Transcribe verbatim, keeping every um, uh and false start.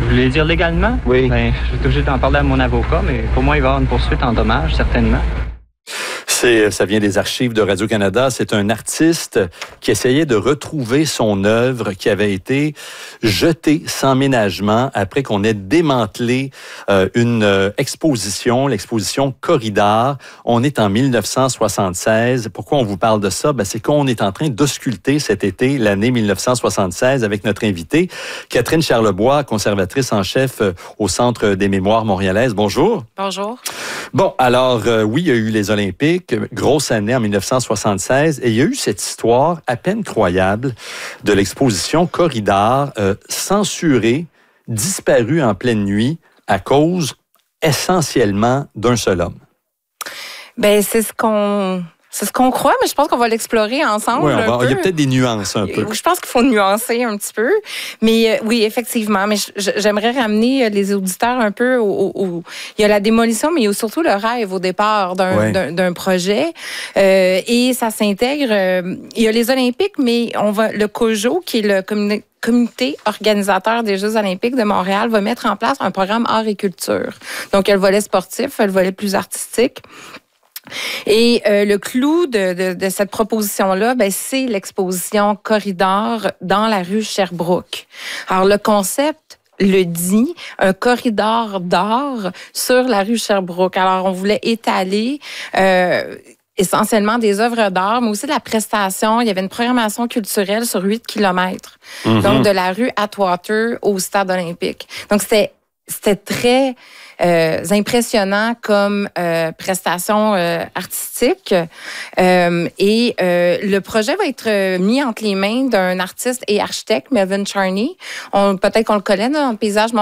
voulez dire légalement? Oui. Ben, je vais obligé d'en parler à mon avocat, mais pour moi, il va y avoir une poursuite en dommages, certainement. C'est, ça vient des archives de Radio-Canada. C'est un artiste qui essayait de retrouver son œuvre qui avait été jetée sans ménagement après qu'on ait démantelé euh, une euh, exposition, l'exposition Corridor. On est en mille neuf cent soixante-seize. Pourquoi on vous parle de ça? Ben, c'est qu'on est en train d'ausculter cet été l'année mille neuf cent soixante-seize avec notre invitée, Catherine Charlebois, conservatrice en chef euh, au Centre des mémoires montréalaises. Bonjour. Bonjour. Bon, alors, euh, oui, il y a eu les Olympiques. Grosse année en mille neuf cent soixante-seize, et il y a eu cette histoire à peine croyable de l'exposition Corridor euh, censurée, disparue en pleine nuit à cause essentiellement d'un seul homme. Ben c'est ce qu'on c'est ce qu'on croit, mais je pense qu'on va l'explorer ensemble. Oui, on va, un peu. il y a peut-être des nuances un peu. Je pense qu'il faut nuancer un petit peu, mais euh, oui, effectivement. Mais je, j'aimerais ramener les auditeurs un peu au, au, au. Il y a la démolition, mais il y a surtout le rêve au départ d'un, ouais. d'un, d'un projet, euh, et ça s'intègre. Euh, il y a les Olympiques, mais on va le COJO, qui est le comité comité organisateur des Jeux olympiques de Montréal, va mettre en place un programme art et culture. Donc, il y a le volet sportif, le volet plus artistique. Et euh, le clou de, de, de cette proposition-là, ben, c'est l'exposition Corridor dans la rue Sherbrooke. Alors, le concept le dit, un corridor d'art sur la rue Sherbrooke. Alors, on voulait étaler euh, essentiellement des œuvres d'art, mais aussi de la prestation. Il y avait une programmation culturelle sur huit kilomètres. Mm-hmm. Donc, de la rue Atwater au stade olympique. Donc, c'était, c'était très... Euh, impressionnant comme euh, prestation euh, artistique. Euh, et euh, le projet va être mis entre les mains d'un artiste et architecte, Melvin Charney. On, peut-être qu'on le connaît dans le paysage